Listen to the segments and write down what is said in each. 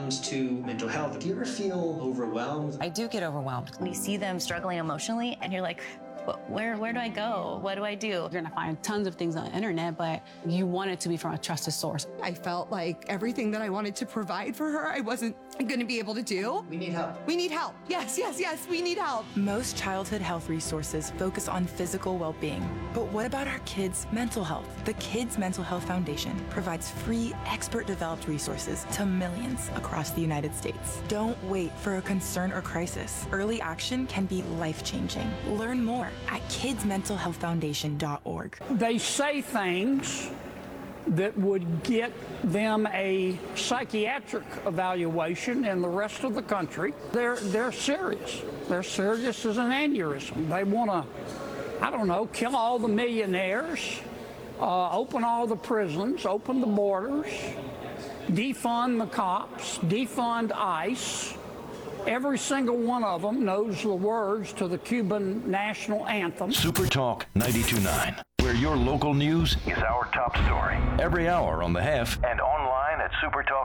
comes to mental health, do you ever feel overwhelmed? I do get overwhelmed. When you see them struggling emotionally and you're like, where do I go? What do I do? You're gonna find tons of things on the internet, but you want it to be from a trusted source. I felt like everything that I wanted to provide for her, I wasn't gonna be able to do. We need help. We need help. Yes, we need help. Most childhood health resources focus on physical well-being. But what about our kids' mental health? The Kids Mental Health Foundation provides free, expert-developed resources to millions across the United States. Don't wait for a concern or crisis. Early action can be life-changing. Learn more at kidsmentalhealthfoundation.org. They say things that would get them a psychiatric evaluation in the rest of the country. They're serious. They're serious as an aneurysm. They want to, I don't know, kill all the millionaires, open all the prisons, open the borders, defund the cops, defund ICE. Every single one of them knows the words to the Cuban national anthem. Super Talk 92.9, where your local news is our top story. Every hour on the Hef and online at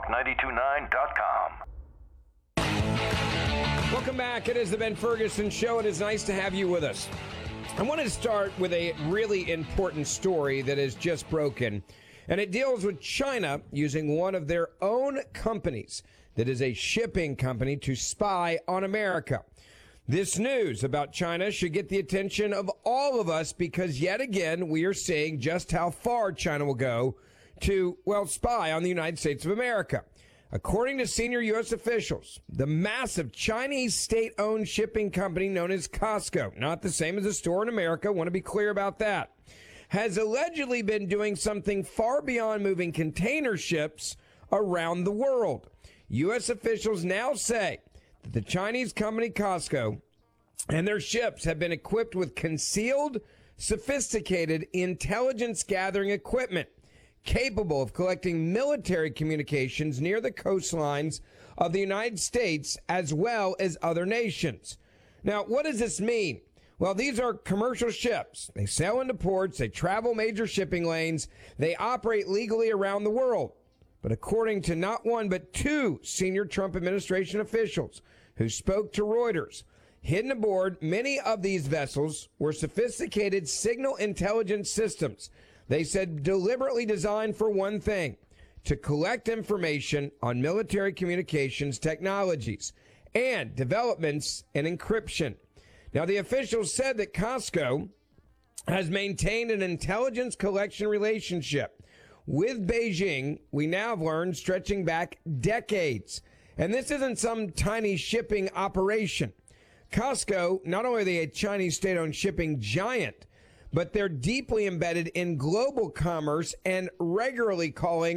supertalk929.com. Welcome back. It is the Ben Ferguson Show. It is nice to have you with us. I want to start with a really important story that has just broken, and it deals with China using one of their own companies that is a shipping company to spy on America. This news about China should get the attention of all of us because yet again we are seeing just how far China will go to, well, spy on the United States of America. According to senior U.S. officials, the massive Chinese state-owned shipping company known as Costco, not the same as a store in America, want to be clear about that, has allegedly been doing something far beyond moving container ships around the world. U.S. officials now say that the Chinese company Costco and their ships have been equipped with concealed, sophisticated intelligence gathering equipment capable of collecting military communications near the coastlines of the United States as well as other nations. Now, what does this mean? Well, these are commercial ships. They sail into ports, they travel major shipping lanes, they operate legally around the world. But according to not one but two senior Trump administration officials who spoke to Reuters, hidden aboard many of these vessels were sophisticated signal intelligence systems. They said deliberately designed for one thing, to collect information on military communications technologies and developments in encryption. Now, the officials said that Costco has maintained an intelligence collection relationship with Beijing, we now have learned, stretching back decades. And this isn't some tiny shipping operation. Costco, not only are they a Chinese state-owned shipping giant, but they're deeply embedded in global commerce and regularly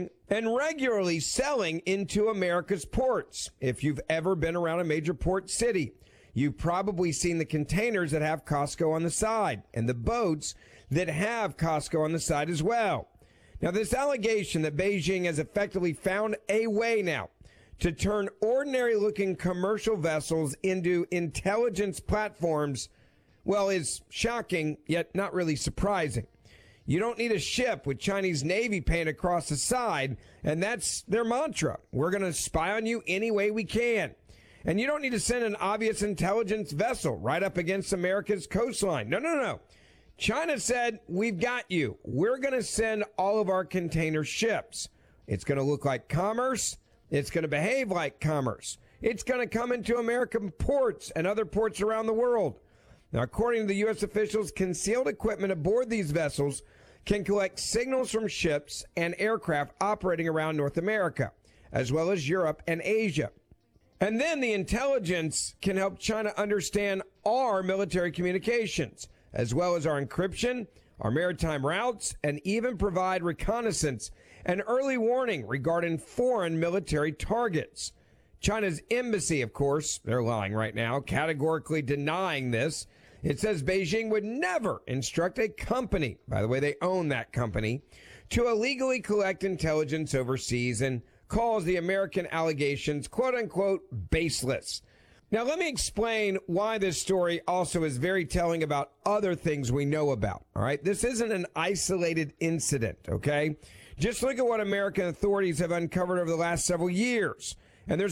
selling into America's ports. If you've ever been around a major port city, you've probably seen the containers that have Costco on the side and the boats that have Costco on the side as well. Now, this allegation that Beijing has effectively found a way now to turn ordinary-looking commercial vessels into intelligence platforms, well, is shocking, yet not really surprising. You don't need a ship with Chinese Navy paint across the side, and that's their mantra. We're going to spy on you any way we can. And you don't need to send an obvious intelligence vessel right up against America's coastline. No. China said, we've got you. We're going to send all of our container ships. It's going to look like commerce. It's going to behave like commerce. It's going to come into American ports and other ports around the world. Now, according to the U.S. officials, concealed equipment aboard these vessels can collect signals from ships and aircraft operating around North America, as well as Europe and Asia. And then the intelligence can help China understand our military communications, as well as our encryption, our maritime routes, and even provide reconnaissance and early warning regarding foreign military targets. China's embassy, of course, they're lying right now, categorically denying this. It says Beijing would never instruct a company, by the way, they own that company, to illegally collect intelligence overseas and calls the American allegations, quote unquote, baseless. Now, let me explain why this story also is very telling about other things we know about, all right? This isn't an isolated incident, okay? Just look at what American authorities have uncovered over the last several years. And there's